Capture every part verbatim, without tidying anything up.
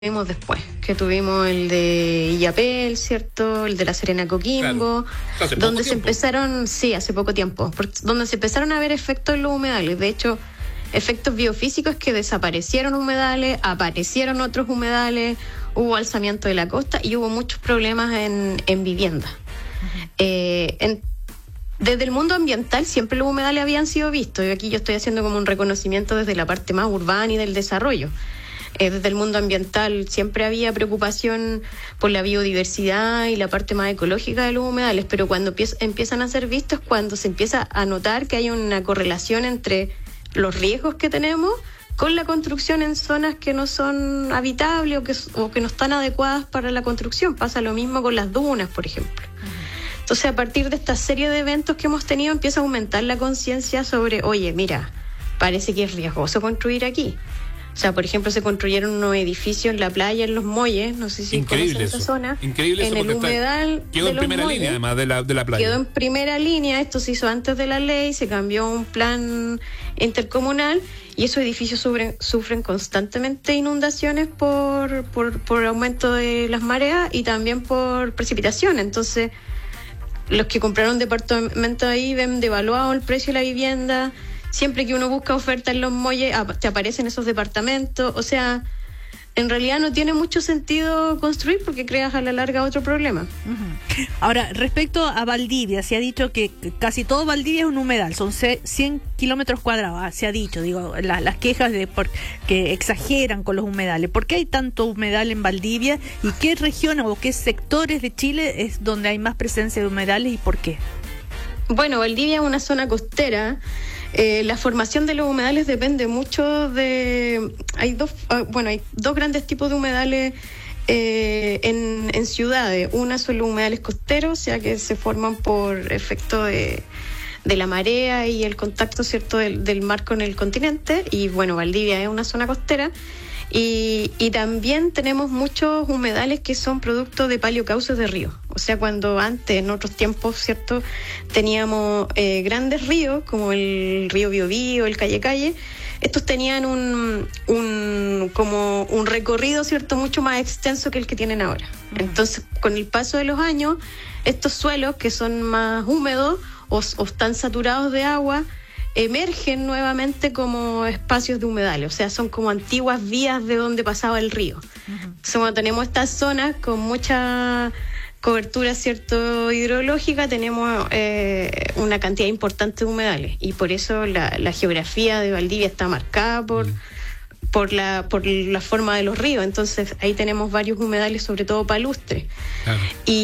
Tuvimos después, que tuvimos el de Illapel, ¿cierto? El de La Serena Coquimbo, claro. donde se tiempo. empezaron, sí, hace poco tiempo, donde se empezaron a ver efectos en los humedales. De hecho, efectos biofísicos que desaparecieron humedales, aparecieron otros humedales, hubo alzamiento de la costa y hubo muchos problemas en, en vivienda. Uh-huh. Eh, en, desde el mundo ambiental siempre los humedales habían sido vistos, y aquí yo estoy haciendo como un reconocimiento desde la parte más urbana y del desarrollo. Eh, desde el mundo ambiental siempre había preocupación por la biodiversidad y la parte más ecológica de los humedales, pero cuando empiez, empiezan a ser vistos, cuando se empieza a notar que hay una correlación entre los riesgos que tenemos con la construcción en zonas que no son habitables o que, o que no están adecuadas para la construcción. Pasa lo mismo con las dunas, por ejemplo. Entonces, a partir de esta serie de eventos que hemos tenido, empieza a aumentar la conciencia sobre, oye, mira, parece que es riesgoso construir aquí. O sea, por ejemplo, se construyeron unos edificios en la playa, en Los Molles, no sé si Increíble conocen esa eso. zona. Increíble en eso, el humedal está, quedó de en Los primera Molles, línea, además, de la, de la playa. Quedó en primera línea, esto se hizo antes de la ley, se cambió un plan intercomunal y esos edificios sufren, sufren constantemente inundaciones por, por, por aumento de las mareas y también por precipitación. Entonces, los que compraron departamento ahí ven devaluado el precio de la vivienda. Siempre que uno busca oferta en Los Molles, te aparecen esos departamentos. O sea, en realidad no tiene mucho sentido construir porque creas a la larga otro problema. Uh-huh. Ahora, respecto a Valdivia, se ha dicho que casi todo Valdivia es un humedal, son cien kilómetros cuadrados, se ha dicho, digo, la, las quejas de por, que exageran con los humedales. ¿Por qué hay tanto humedal en Valdivia? ¿Y qué regiones o qué sectores de Chile es donde hay más presencia de humedales y por qué? Bueno, Valdivia es una zona costera. Eh, la formación de los humedales depende mucho de... Hay dos, bueno, hay dos grandes tipos de humedales eh, en, en ciudades. Una son los humedales costeros, o sea que se forman por efecto de, de la marea y el contacto, ¿cierto?, del, del mar con el continente. Y bueno, Valdivia es una zona costera. Y, y también tenemos muchos humedales que son producto de paleocauces de ríos. O sea, cuando antes, en otros tiempos, ¿cierto?, teníamos eh, grandes ríos, como el río Biobío, el Calle Calle, estos tenían un, un, como un recorrido, ¿cierto?, mucho más extenso que el que tienen ahora. Entonces, con el paso de los años, estos suelos que son más húmedos o, o están saturados de agua, emergen nuevamente como espacios de humedales, o sea, son como antiguas vías de donde pasaba el río. Uh-huh. Entonces, cuando tenemos estas zonas con mucha cobertura, cierto, hidrológica, tenemos eh, una cantidad importante de humedales y por eso la, la geografía de Valdivia está marcada por, uh-huh. por, la, por la forma de los ríos. Entonces ahí tenemos varios humedales, sobre todo palustres. Claro.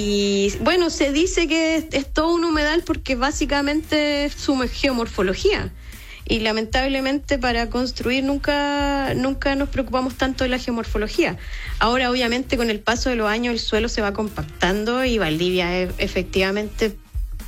Y bueno, se dice que es, es todo un humedal porque básicamente es su geomorfología. Y lamentablemente para construir nunca, nunca nos preocupamos tanto de la geomorfología. Ahora, obviamente, con el paso de los años el suelo se va compactando y Valdivia e- efectivamente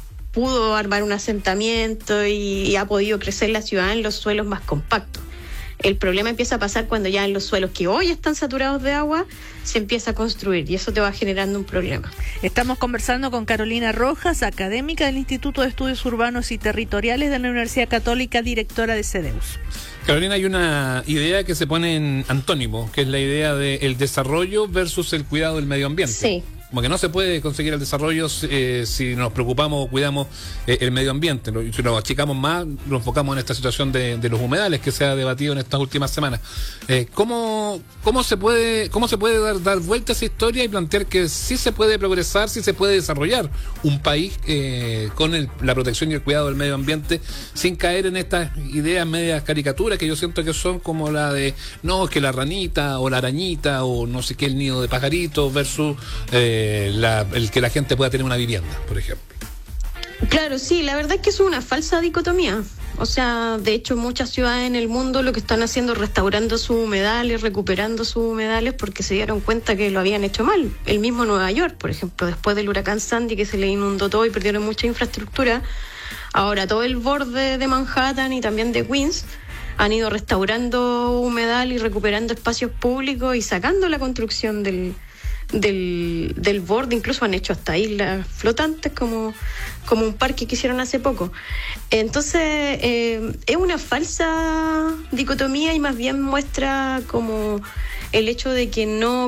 pudo armar un asentamiento y, y ha podido crecer la ciudad en los suelos más compactos. El problema empieza a pasar cuando ya en los suelos que hoy están saturados de agua se empieza a construir y eso te va generando un problema. Estamos conversando con Carolina Rojas, académica del Instituto de Estudios Urbanos y Territoriales de la Universidad Católica, directora de CEDEUS. Carolina, hay una idea que se pone en antónimo, que es la idea del desarrollo versus el cuidado del medio ambiente. Sí. Como que no se puede conseguir el desarrollo eh, si nos preocupamos o cuidamos eh, el medio ambiente. Si nos achicamos más, nos enfocamos en esta situación de, de los humedales que se ha debatido en estas últimas semanas. Eh, ¿cómo, cómo se puede, cómo se puede dar, dar vuelta a esa historia y plantear que sí se puede progresar, sí se puede desarrollar un país eh, con el, la protección y el cuidado del medio ambiente sin caer en estas ideas medias caricaturas que yo siento que son como la de, no, es que la ranita o la arañita o no sé qué, el nido de pajaritos versus... Eh, La, el que la gente pueda tener una vivienda, por ejemplo. Claro, sí, la verdad es que es una falsa dicotomía. O sea, de hecho, muchas ciudades en el mundo lo que están haciendo es restaurando sus humedales, recuperando sus humedales porque se dieron cuenta que lo habían hecho mal. El mismo Nueva York, por ejemplo, después del huracán Sandy, que se le inundó todo y perdieron mucha infraestructura, ahora todo el borde de Manhattan y también de Queens han ido restaurando humedal y recuperando espacios públicos y sacando la construcción del... Del, del borde, incluso han hecho hasta islas flotantes como, como un parque que hicieron hace poco. Entonces eh, es una falsa dicotomía y más bien muestra como el hecho de que no